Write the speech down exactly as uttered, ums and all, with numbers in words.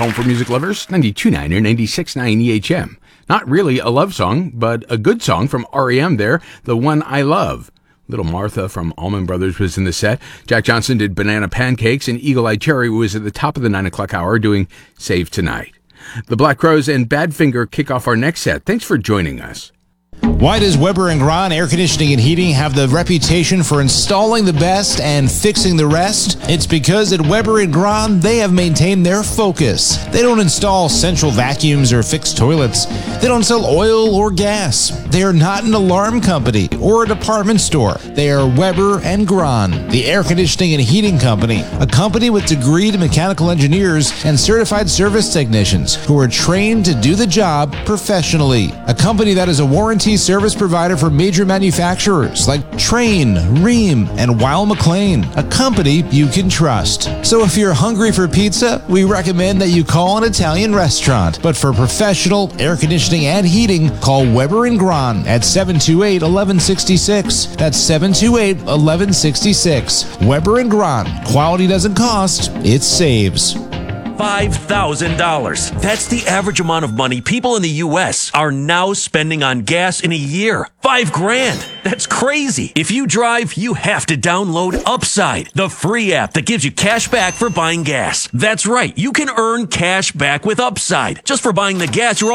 home for music lovers, ninety-two point nine or ninety-six point nine E H M. Not really a love song, but a good song from R E M there, The One I Love. Little Martha from Allman Brothers was in the set. Jack Johnson did Banana Pancakes, and Eagle Eye Cherry was at the top of the nine o'clock hour doing Save Tonight. The Black Crowes and Badfinger kick off our next set. Thanks for joining us. Why does Weber and Grahn Air Conditioning and Heating have the reputation for installing the best and fixing the rest? It's because at Weber and Grahn, they have maintained their focus. They don't install central vacuums or fix toilets. They don't sell oil or gas. They are not an alarm company or a department store. They are Weber and Grahn, the air conditioning and heating company, a company with degreed mechanical engineers and certified service technicians who are trained to do the job professionally. A company that is a warranty service provider for major manufacturers like Trane, Rheem, and Weil McLean, a company you can trust. So if you're hungry for pizza, we recommend that you call an Italian restaurant. But for professional air conditioning and heating, call Weber and Grahn at seven two eight, one one six six. That's seven two eight, one one six six. Weber and Grahn. Quality doesn't cost, it saves. five thousand dollars. That's the average amount of money people in the U S are now spending on gas in a year. Five grand. That's crazy. If you drive, you have to download Upside, the free app that gives you cash back for buying gas. That's right. You can earn cash back with Upside just for buying the gas you're